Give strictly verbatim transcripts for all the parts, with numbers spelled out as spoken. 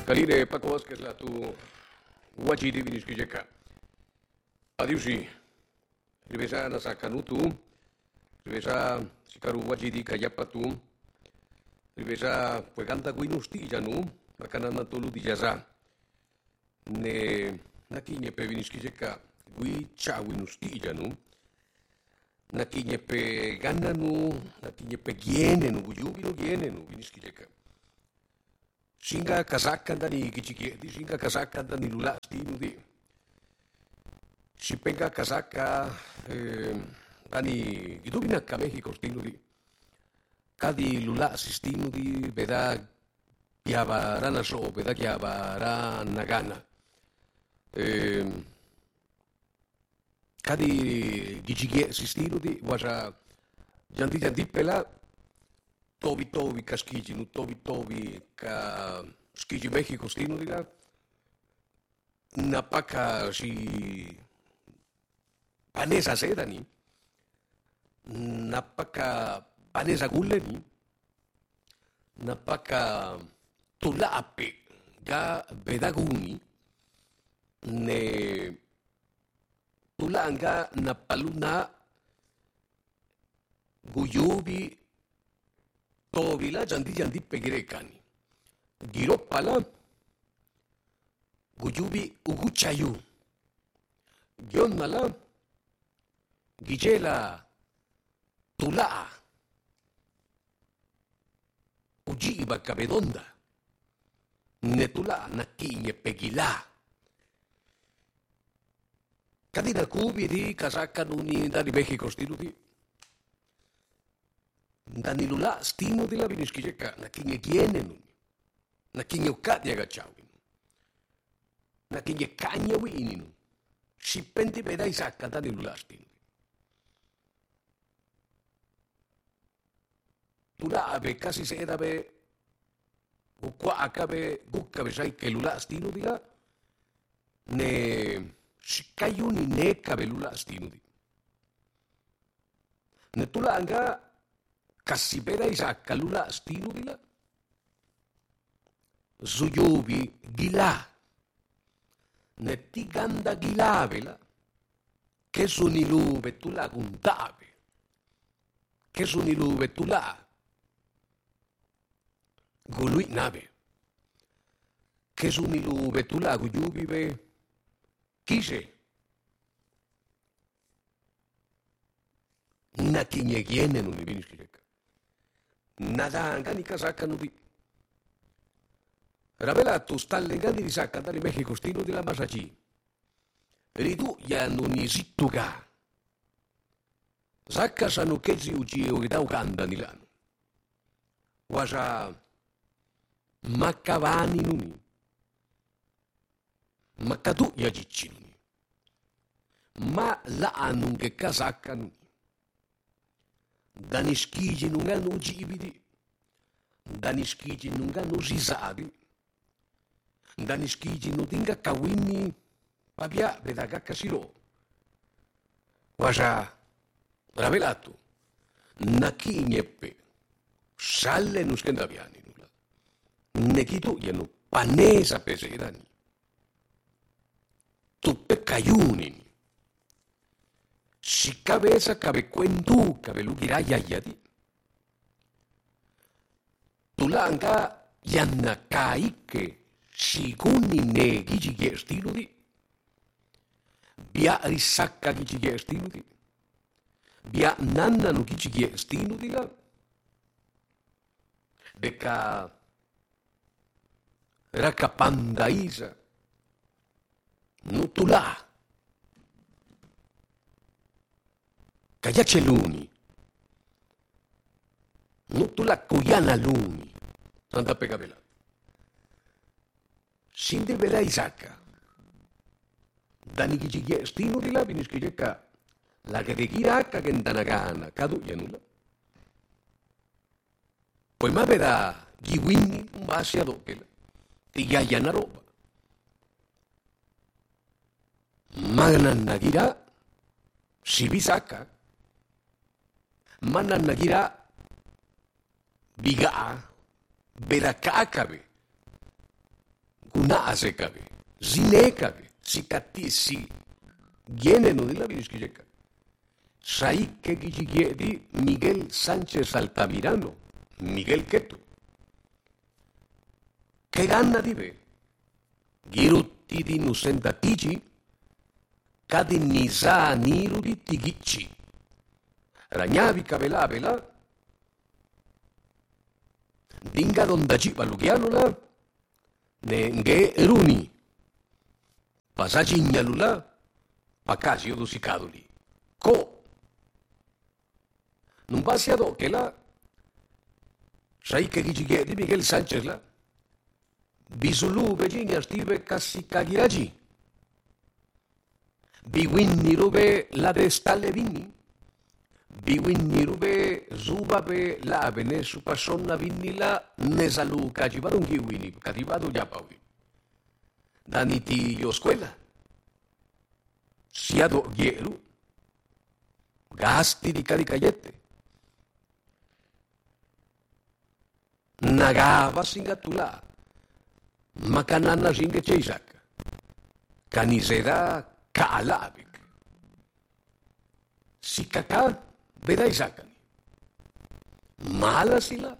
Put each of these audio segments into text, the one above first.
Καλήρε Πάκο Βάσκες του Βουατζίδη Βινισκιζέκα. Adiusi, rivesa nasa kanutu, rivesa sikaru Vajidi kayapatu, rivesa pueganta guinusti janu, makanana tolu dijaza. Ne nakinye pe viniskijeka gui cha guinusti janu, nakinye pe gananu, nakinye pe gienenu, guyubino gienenu viniskijeka. Singa kazakanda ni kichiki, singa kazakanda ni lulasti nudi. Si penga kasaka eh, ani gidubina ka México stinudi kadi lula sistinudi beda yabarana so beda yabara nagana eh, kadi gijige sistinudi wasa janti janti pela tobi tobi kaskiji nu tobi tobi ka skiji México stinudi la napaka si Πανέζα σέδανη, να πάκα πανέζα γουλένη, να πάκα τουλάπη για βεδαγούνι, ναι τουλάγκα να παλούνα γουγιούβι το βιλά τζαντί τζαντί πεγρέκανη. Γύρω παλά γουγιούβι ουγουτσαϊού. Γιόνναλα Gijela Tula Ujiba Cabedonda Netula Nakinye Pegila Kadina Kubi di Kazakanuni Dani México Stinudi Dani Lula Stimo di la Viniskijeka Nakinye Gienenuni Nakinye Ukadia Gachawin Nakinye Kanya Wininu Sipenti Beda Isaka Dani Lula Stimo Tula abe kasi se edabe ukwa akabe gukkabe sai kelula stinudi la ne shikayuni ne kabelula stinudi ne tula anga kasibeda isa kalula stinudi la zuyubi gila ne tiganda gilabela che sunilube tula guntabe che sunilube tula Gului nabe. Che sunilu betula guyubi be kise. Na kinye giene nu viniskireka. Nada angani kasaka nubi. Ravela tu stalle ngani di saka dali Mexico stino di la masaji. Ridu ya nunizituga. Saka sanu kezi uchi ogida uganda nilano. Wasa Makavani nuni, makadu ya jicci nuni, ma laanun che casacca nuni, danischigi non hanno gibidi, danischigi non hanno risadi, danischigi non tinga kawini, pavia vedaga casiro, wasa ravelato, nakinyeppe, salle nuskendaviani. Nekitu yanu panesa peserani. Tupe kayunini. Si cabeza cabe cuentu cabe lugira yayadi. Tulanga yanna kaike siguni ne gigi gestiludi. Bia risacca gigi gestiludi. Bia nanna no gigi gestiludi la. Deca Rakapandaiza Nutula Kayache luni Nutula Kuyana luni Santa Pegabela Sinde Bela Isaka Dani Gijige Stino di la Viniskijeka La Gedegira Kagendanagana Kadu Yanula Poi ma veda Giwini un base ad opera Tigaya na roba. Magna nagira sibisaka. Magna nagira biga beraka akabe. kunase kabe, zine kabe, sikatisi, gienenu di la viniskijeka. Saike gigiedi Miguel Sánchez Altamirano, Miguel Keto. Che ganna di ve? Girutti di nusentatici, cadi nisa niru di tigicci. Ragnavi cabela vela, dinga dondaci balugianula, nenge eruni, pasaci ignalula, pacasio dosicaduli. Co non passi ad occhio là, sai che dici di Miguel Sánchez là, bisulu Virginia stive cassi cagiraci, biwinni rube la de stalle vini, biwinni rube zuba pe la bene su pasonna vinni la ne salu caci varunghi wini, cativado ya paui. Daniti io scuola, siado gieru, gasti di caricaiette. Nagava singatula, makanana singa cheisak, kaniseda kaalabik. Sikaka beda isakani. Mala sila.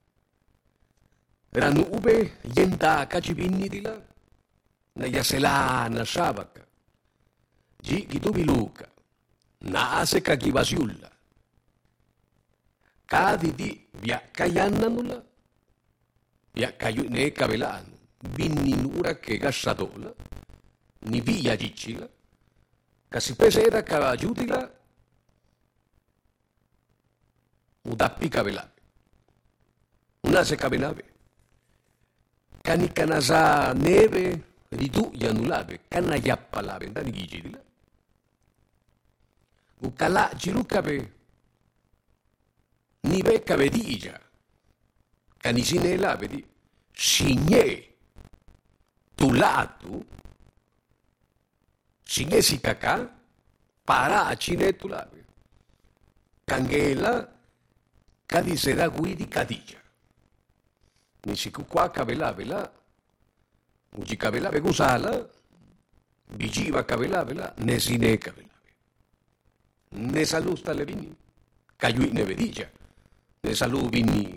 Ranube yenda kachibini dila, na yasela na shabaka. Ji kitubiluka, na ase kakibasiulla. Kadidi via kayananula. Ya kayu ne kabelano, vinninura che gassadola, ni via giccila, che si pesera cavaggiutila, udappi kabelabe. Una se kabelabe. Cani canasa neve, ridu yanulabe, cana yappalabe, ndani gigidila. Ukala girukabe, ni becca vedigia. Canisine la vedi, signe, tu lato, signe si cacà, para cine tu lavi. Cangela, cadisera guidi cadilla. Nisiku qua cabelavela, uji cabelave gusala, vigiva cabelavela, nesine cabelave. Ne salusta le vini, cayui ne vedilla, ne salu vini.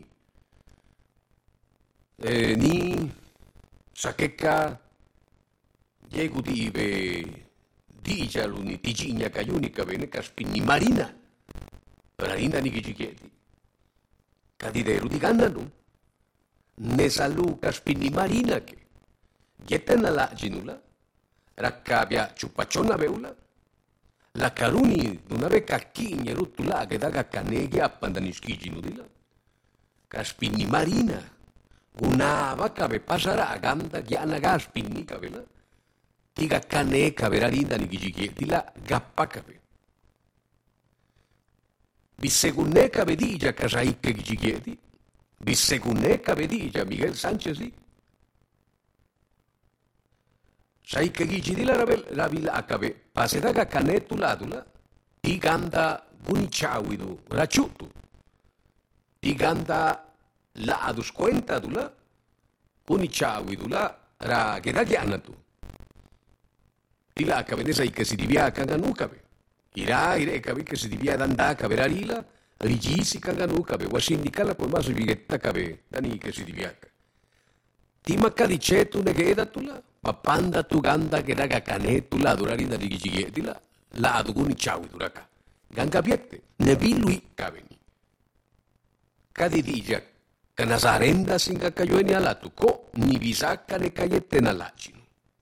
Eh, ni sakeka yegu dibe dijalu ni tijinya kayunika bene kaspini marina marina ni gichikieti kadideru di gannanu ne salu kaspini marina che getena la ginula raccabia ciupacciona beula la caruni d'una beca chigne rutula che daga caneghi appandaniski ginudila kaspini marina una vaca be pasarà ganda giana gaspinni kabela tiga kane kabera rinda ni gigi di la gappa kabe bisegunne kabedija kasai ke gigi di bisegunne kabedija Miguel Sánchez di sai ke gigi di la rabel la villa akabe paseda kane tuladula tiganda gunichawidu rachutu tiganda la adus cuenta dula, unichawi dula, ra che da chiana tu. Di là cabene sai che si divia canganucabe. Ira ire cabe che si divia d'andà cabe rila, rigisi canganucabe, wasindicala col maso vigetta cabe, dani che si diviaca. Ti macca di cetu ne che tula, papanda tu ganda che raga canetula durarina di gigietila, la adu unichawi duraca. Ganga piette, ne vi lui cabeni. Cadidigia que nazarenda singa cayó en alatu, ko ni bisaca ne cayete na lachino.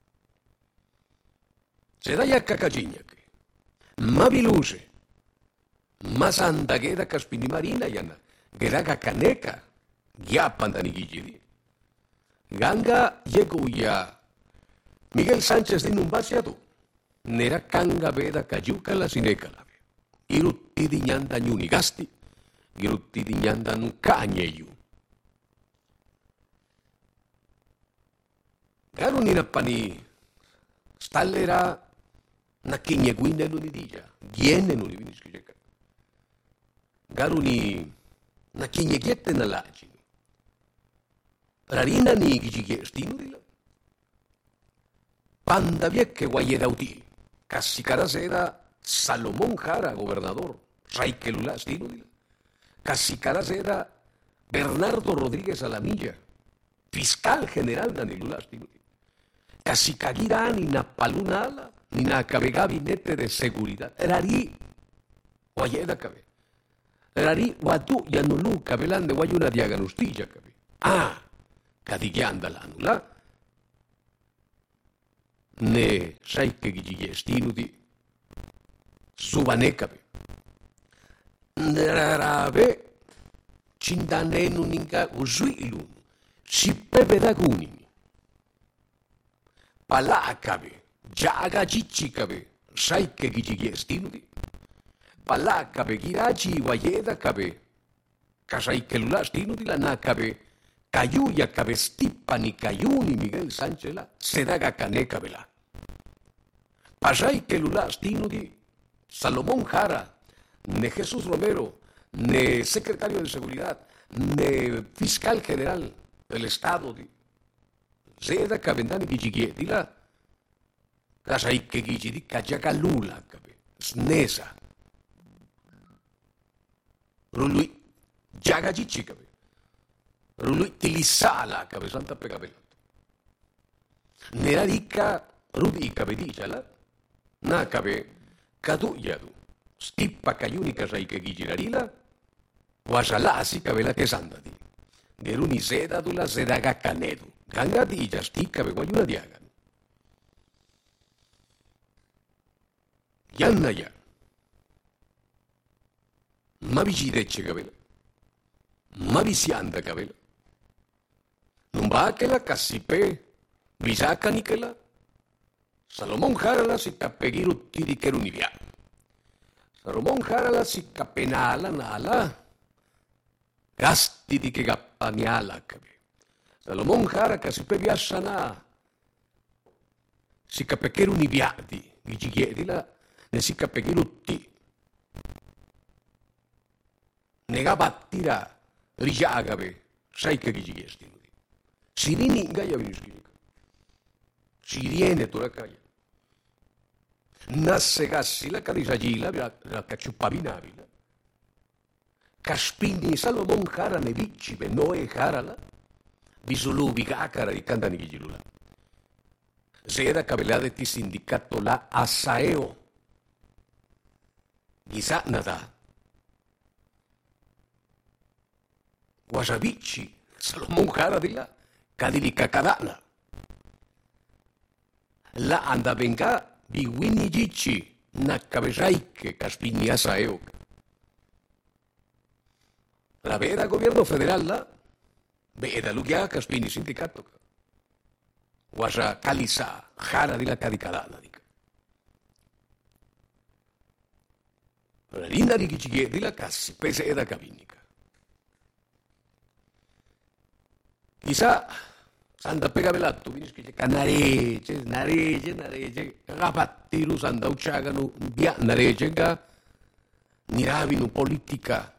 Se da ya cacajiña que, ma biluse, ma santa geda caspini marina yana, geda cacaneca, giapan da nigigidi. Ganga llegó ya, Miguel Sánchez de Numbaciado, nera canga veda cayuca la sineca la ve. Irutti di ñanda ñuni gasti, irutti di ñanda nu cañeyu. Garu ni napani stallera na kinye guinde nu dija, giene nu li viniski jeka. Garu ni na kinye giette na lagino. Rarina ni gigi stinu dila. Panda vieque guayedauti, casi caracera Salomón Jara, gobernador, Raikelulá, Stinudila, casi caracera Bernardo Rodríguez Alamilla, fiscal general de Anilulá, Stinudila, casi caguirá ni na paluna ala, ni na cabe gabinete de seguridad, erari, guayeda cabe, erari, guatu, yanulú, cabelán de guayuna diaganustilla cabe, ah, cadillanda la anula, ne saike gijigestínudi, subanekabe. Nerabe, chindanenu ninga usuilu, sipepe da gunini. Palakabe, jaga chichikabe, saike gijigestínudi. Palakabe, girachi guayeda kabe, kasaike lulastinudi la nakabe, Cayuya cabestipani cayuni Miguel Sánchez la sedaga caneca vela. Pasay que lulas tinudi Salomón Jara, ne Jesús Romero, ne secretario de seguridad, ne fiscal general del Estado di seda cabendani gigigie di la casay que gigi di cajaca lula cabe snesa. Rului jaga gichi cabe. Lui tilisala cabe santa pegabelato. Nera rica rubi cabedichala, na cabe caduyadu, stippa cayunica sai che gigirarila, wasalasi cabela che sandadi. Neruni sedadula sedaga canedu, ganga di sticca be guayuna diagan. Yanna ya. Ma vigidecce cabela. Ma visianda cabela. Non va che la cassipe, bisacca ni che la. Salomón Jarala si cappegiru tiri che runivia. Salomón Jarala si cappenala nala. Gasti di che gappaniala cabe. Salomón Jara cassipe viassana. Si cappegiru niviadi, vigigliedila, ne si cappegiru ti. Nega battira, rigiagabe, sai che vigigliesti. Si rininga ya vinischinica. Si riene tu la caia. Nasse gassi la cadisagila, la cacciuppabinabila. Caspini Salomón Jara ne viccibe, noe Jarala. Bisulubi gacara di candani vigilula. Sera cabelade ti sindicato la asaeo. Chissà nada. Guasabici, Salomón Jara di là. Cadilica cadana. La anda venga di Winnie Gicci, na cabezaique, caspini asaeo. La vera gobierno federal la, vera lugia caspini sindicato. Guasa calisa, jara di la cadicadana. La linda di Gicci di la cassi, pese eda cavinica. Chissà, sanda pegabelato, vinischi che canarece, narece, narece, rapattiru sanda ucciagano, via narece, ga, niravino politica.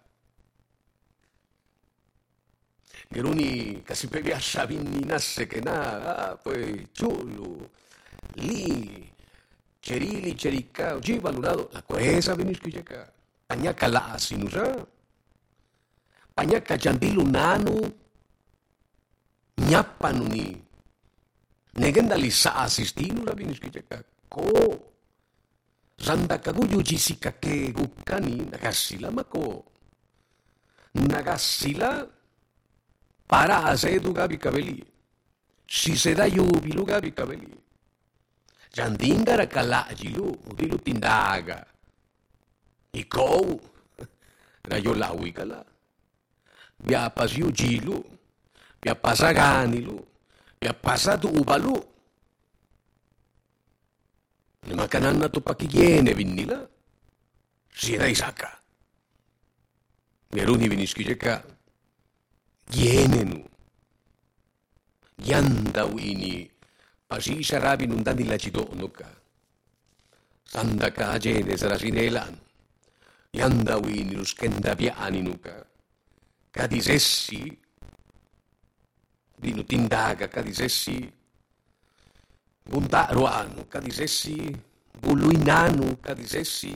Geruni casi per viasciavini nasse che na, ah, poi ciullu, lì, cerili, cericca, ci valurato, la quesa vinischi che ca, pagnaca la sinusa, pagnaca giandilu nanu, Nyappanu ni negendali sa asistinu la biniski ceka ko zanda kaguyu jisika ke gukani nagasila mako nagasila para asedu gabi kabeli si se da yubilu gabi kabeli jandingara kala jilu udilu tindaga iko rayo lawi kala biapas yu jilu ya pasa gani lu, ya pasa tu ubalu. Ni makanan na to pakigiene vinila. Sira isaka. Meruni viniski jeka. Giene nu. Yanda wini. Pasi sarabi nundani la cidono ka. Sanda ka agene sarasinelan. Yanda wini luskenda piani nuka. Kadisessi. Di nutindaga, cadisessi, Buntaroano, kadisesi, guluinano, kadisesi,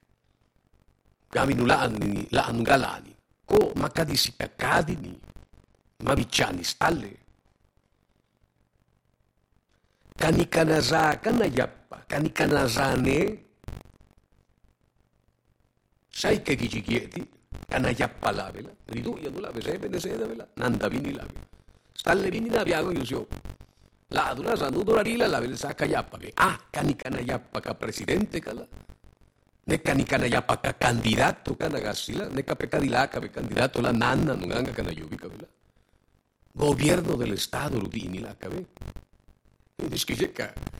kaminulaan laan galani, ko makadisikakadini, mabichani stalle. Kanikanaza kanayapa, kanikanazane, sai che gigigieti, kanayapa la vela, riduia no la vese, vene seda vela, nanda vini la vela. Stalle vini la viago io la dura sandu dorarila la vela saca yapa, ah, kanikanayapa ka presidente kala. Ne kanikanayapa ka candidato kanagasila, ne kapekadilaka be candidato la nana nunganga kanayubi kabela. Gobierno del Estado, Rudini la cabe. Dice que